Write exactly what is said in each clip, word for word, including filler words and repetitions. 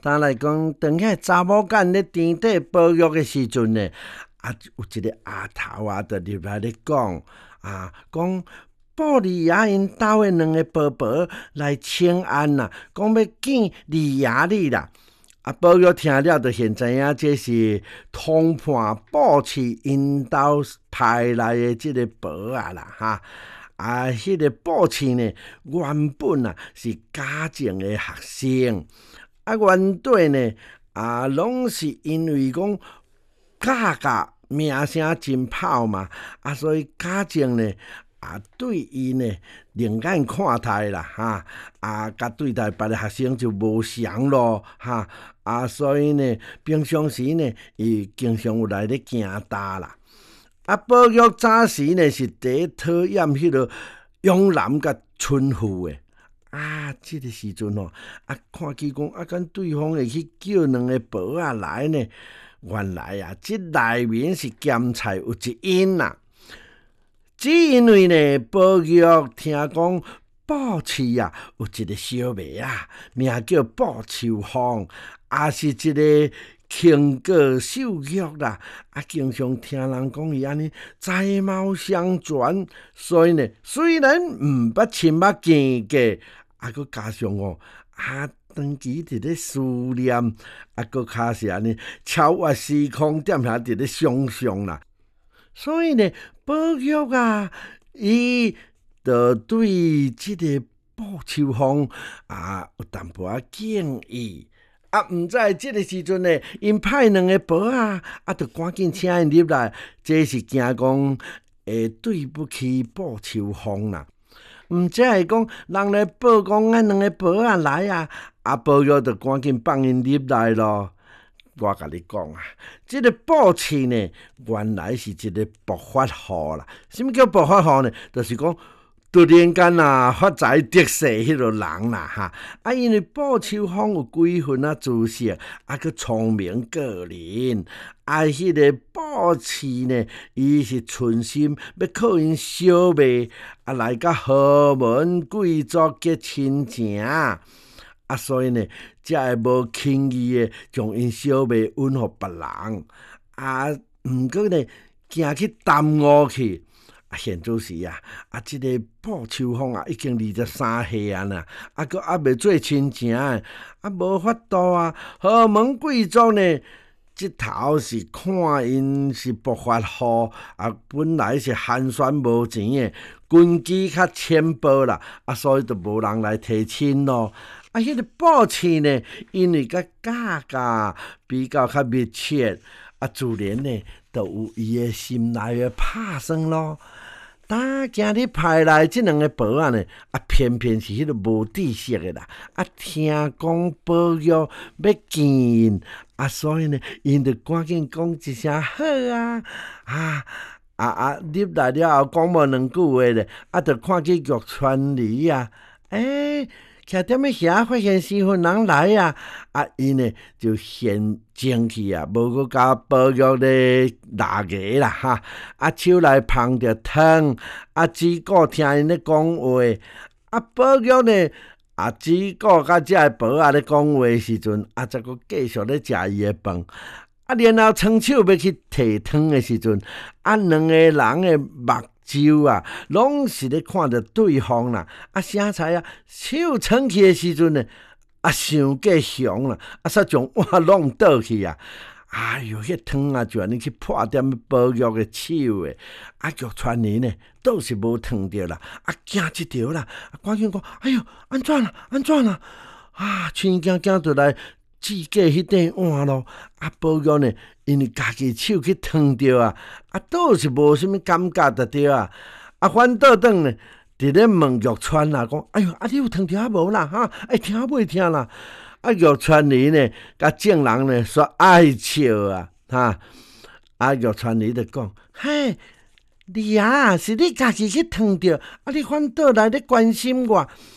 当来讲，当遐查某囝咧田底保育的时阵呢，啊，有一个阿头啊，就入来咧讲啊，讲布利亚因兜的两个宝宝来请安啦，讲要见利亚你啦。啊，保育听了就现知影，这是通判布市因兜派来的即个宝啊啦哈。啊，迄、那个布市呢，原本啊是家政的学生，啊，原底呢啊，拢是因为讲教教名声真跑嘛，啊，所以家政呢。啊，对伊呢，另眼看待啦，哈，啊，甲对待别个学生就无相咯，哈，啊，所以呢，平常时呢，伊经常有来咧行搭啦。啊，保育早时呢是第一讨厌迄个勇男甲春妇诶。啊，即、这个时阵哦，啊，看见讲啊，敢对方会去叫两个宝仔来呢？原来啊，即内面是咸菜有一因啦。只因为呢，保育听讲布市啊，有一个小妹啊，名叫布秋芳，也是一个轻歌秀玉啦。啊，经常听人讲伊安尼才貌相传，所以呢，虽然毋捌亲捌见过，啊，佮加上哦，啊，长期伫咧思念，啊，佮卡是安尼超越时空，踮遐伫咧想象啦。所以呢，保育啊，伊就对即个布秋芳啊有淡薄仔敬意。啊，毋知即个时阵呢，因派两个宝啊，啊，就赶紧请因入来，这是惊讲会对不起布秋芳啦。毋知会讲人来报讲咱两个宝啊来啊，啊，保育就赶紧放因入来咯。我甲你讲啊，即、这个布市呢，原来是一个暴发户啦。什么叫暴发户呢？就是讲突然间啊，发财得势迄个人啦哈。啊，因为布秋芳有几分啊姿色，啊，佮聪明过人。啊，迄、那个布市呢，伊是存心要靠因小妹啊来甲豪门贵族结亲情。啊，所以呢，才会无轻易的将因小妹允互别人，啊，毋过呢，行去耽误去。啊，现做时啊，啊，即、这个布秋芳啊，已经二十三岁啊啦，啊，佮还未做亲情，啊，无法度啊。豪门贵族呢，即头是看因是暴发户，啊，本来是寒酸无钱的，军机较浅薄啦，啊，所以就无人来提亲咯。啊，迄、那个布市呢，因为甲家家比较较密切，啊，自然呢，就有伊的心内的拍算咯。但今日派来即两个宝仔呢，啊，偏偏是迄个无知识的啦。啊，听讲保育要见因，啊，所以呢，因就赶紧讲一声好啊，啊啊啊！入来了后讲无两句话咧，啊，就看见玉川里啊，诶、欸。徛踮咧遐，发现四份人来啊！啊，伊呢就现前去啊，无搁甲保育咧拉个啦哈！啊，手来捧着汤，啊，只顾听因咧讲话，啊，保育呢啊，只顾甲遮个宝仔咧讲话时阵，啊，则搁继续咧食伊的饭。啊，然后伸手要去摕汤的时阵，啊，两个人的目睭啊，拢是咧看着对方啦。啊，啥菜啊，手撑起的时阵呢，啊，想过凶啦，啊，煞将碗弄倒去啊。哎哟，迄汤啊，就安尼去破点保育的手诶。啊，玉川年呢，倒是无烫着啦，啊，惊一条啦，啊，赶紧讲，哎哟，安怎啦？安怎啦？啊，亲惊惊就来。自己迄顶碗咯，啊，保育呢，因为家己手去烫着啊，啊，倒是无啥物感觉得着啊，啊，反倒转呢，伫咧问玉川啦，讲，哎哟，啊，你有烫着啊无啦？哈，哎，听袂听啦？啊，玉川里呢，甲证人呢说爱笑啊，哈，啊，玉川里就讲，嘿，你啊，是你家己去烫着，啊，你反倒来咧关心我。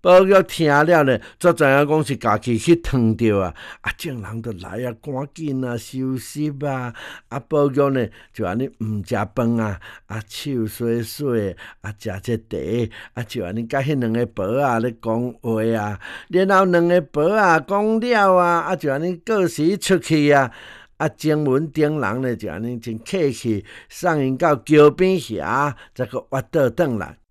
宝玉听了呢，才知影讲是家己去烫着啊，啊，众人都来啊，赶紧啊收拾啊，啊，宝玉呢就安尼毋食饭啊，啊，手洗洗，啊，食这茶，啊，就安尼甲迄两个婆仔咧讲话啊，然后两个婆仔讲了啊，啊，就安尼过时出去啊。啊，前文顶人呢就安尼真客气，送因到桥边遐，再个挖倒转来。